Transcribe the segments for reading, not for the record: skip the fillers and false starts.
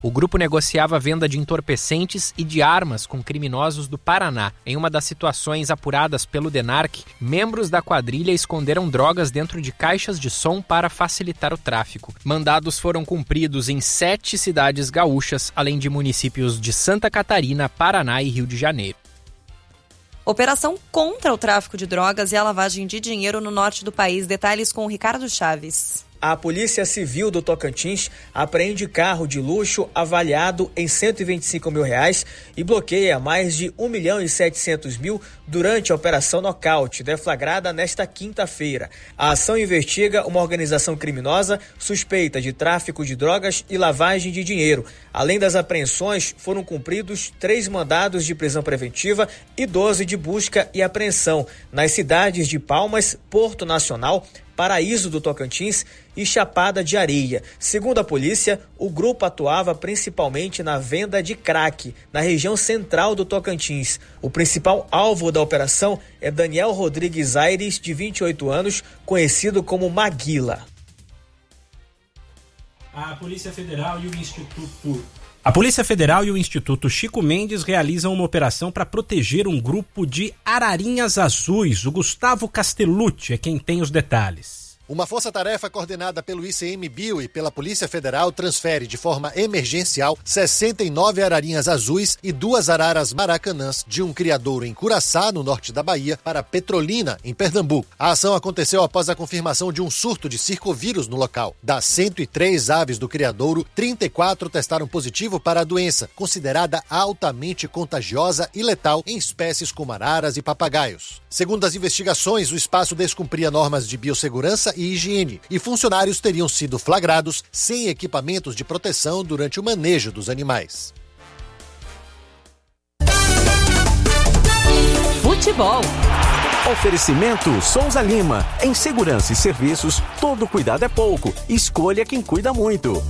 O grupo negociava a venda de entorpecentes e de armas com criminosos do Paraná. Em uma das situações apuradas pelo DENARC, membros da quadrilha esconderam drogas dentro de caixas de som para facilitar o tráfico. Mandados foram cumpridos em 7 cidades gaúchas, além de municípios de Santa Catarina, Paraná e Rio de Janeiro. Operação contra o tráfico de drogas e a lavagem de dinheiro no norte do país. Detalhes com o Ricardo Chaves. A Polícia Civil do Tocantins apreende carro de luxo avaliado em R$125 mil e bloqueia mais de 1.700.000 durante a Operação Nocaute, deflagrada nesta quinta-feira. A ação investiga uma organização criminosa suspeita de tráfico de drogas e lavagem de dinheiro. Além das apreensões, foram cumpridos 3 mandados de prisão preventiva e 12 de busca e apreensão nas cidades de Palmas, Porto Nacional, Paraíso do Tocantins e Chapada de Areia. Segundo a polícia, o grupo atuava principalmente na venda de crack, na região central do Tocantins. O principal alvo da operação é Daniel Rodrigues Aires, de 28 anos, conhecido como Maguila. A Polícia Federal e o Instituto Chico Mendes realizam uma operação para proteger um grupo de ararinhas azuis. O Gustavo Castellucci é quem tem os detalhes. Uma força-tarefa coordenada pelo ICMBio e pela Polícia Federal transfere de forma emergencial 69 ararinhas azuis e 2 araras maracanãs de um criadouro em Curaçá, no norte da Bahia, para Petrolina, em Pernambuco. A ação aconteceu após a confirmação de um surto de circovírus no local. Das 103 aves do criadouro, 34 testaram positivo para a doença, considerada altamente contagiosa e letal em espécies como araras e papagaios. Segundo as investigações, o espaço descumpria normas de biossegurança e higiene, e funcionários teriam sido flagrados sem equipamentos de proteção durante o manejo dos animais. Futebol. Oferecimento Souza Lima. Em segurança e serviços, todo cuidado é pouco. Escolha quem cuida muito.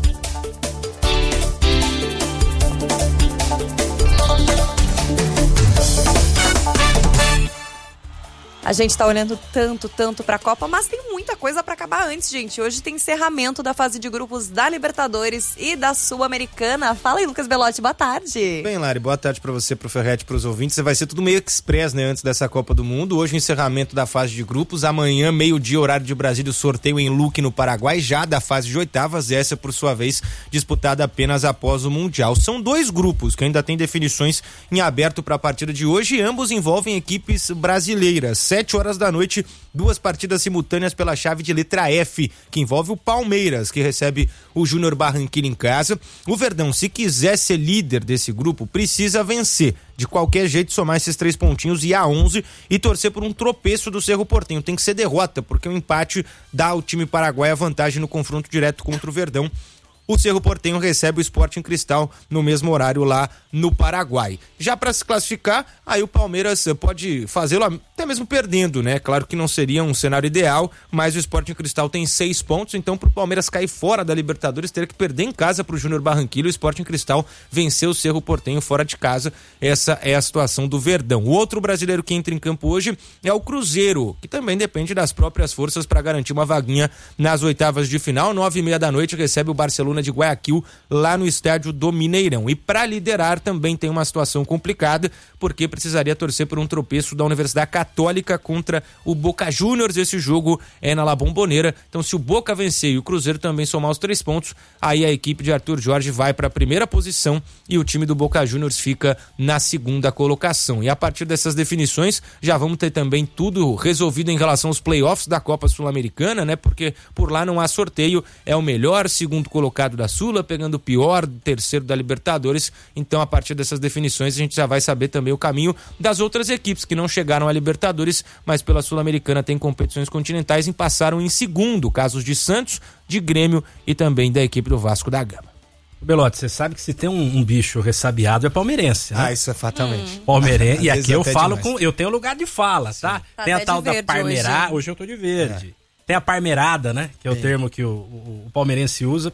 A gente tá olhando tanto pra Copa, mas tem muita coisa pra acabar antes, gente. Hoje tem encerramento da fase de grupos da Libertadores e da Sul-Americana. Fala aí, Lucas Belotti, boa tarde. Bem, Lari, boa tarde pra você, pro Ferretti, pros ouvintes. Vai ser tudo meio express, né, antes dessa Copa do Mundo. Hoje o encerramento da fase de grupos. Amanhã, meio-dia, horário de Brasília, o sorteio em Luque, no Paraguai, já da fase de oitavas. Essa, por sua vez, disputada apenas após o Mundial. São 2 grupos que ainda têm definições em aberto pra partida de hoje e ambos envolvem equipes brasileiras. 7 horas da noite, 2 partidas simultâneas pela chave de letra F, que envolve o Palmeiras, que recebe o Júnior Barranquilla em casa. O Verdão, se quiser ser líder desse grupo, precisa vencer. De qualquer jeito, somar esses 3 pontinhos e a 11 e torcer por um tropeço do Cerro Porteño. Tem que ser derrota, porque o empate dá ao time paraguaio a vantagem no confronto direto contra o Verdão. O Cerro Porteño recebe o Sporting Cristal no mesmo horário lá no Paraguai. Já para se classificar, aí o Palmeiras pode fazê-lo até mesmo perdendo, né? Claro que não seria um cenário ideal, mas o Sporting Cristal tem 6 pontos, então pro Palmeiras cair fora da Libertadores, teria que perder em casa pro Júnior Barranquilla. O Sporting Cristal venceu o Cerro Porteño fora de casa. Essa é a situação do Verdão. O outro brasileiro que entra em campo hoje é o Cruzeiro, que também depende das próprias forças para garantir uma vaguinha nas oitavas de final. 9h30 da noite recebe o Barcelona de Guayaquil lá no estádio do Mineirão. E para liderar também tem uma situação complicada, porque precisaria torcer por um tropeço da Universidade Católica contra o Boca Juniors. Esse jogo é na La Bombonera. Então, se o Boca vencer e o Cruzeiro também somar os 3 pontos, aí a equipe de Arthur Jorge vai para a primeira posição e o time do Boca Juniors fica na segunda colocação. E a partir dessas definições, já vamos ter também tudo resolvido em relação aos playoffs da Copa Sul-Americana, né? Porque por lá não há sorteio, é o melhor segundo colocado da Sula, pegando o pior terceiro da Libertadores. Então, a partir dessas definições, a gente já vai saber também o caminho das outras equipes que não chegaram à Libertadores, mas pela Sul-Americana tem competições continentais e passaram em segundo, casos de Santos, de Grêmio e também da equipe do Vasco da Gama. Belote, você sabe que se tem um bicho ressabiado é palmeirense, né? Isso é fatalmente. Palmeirense, e aqui eu falo eu tenho lugar de fala, tá? Tem a tal da parmeirada, hoje eu tô de verde. Tem a parmeirada, né? Que é o termo que o palmeirense usa, porque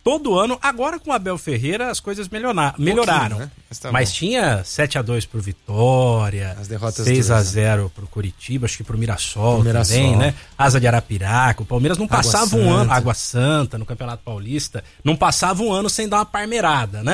todo ano. Agora com o Abel Ferreira as coisas melhoraram. Né? Mas tinha 7-2 pro Vitória, as derrotas 6-0 pro Curitiba, acho que pro Mirassol também, né? Asa de Arapiraca, o Palmeiras não passava um ano, Água Santa no Campeonato Paulista, não passava um ano sem dar uma parmeirada, né?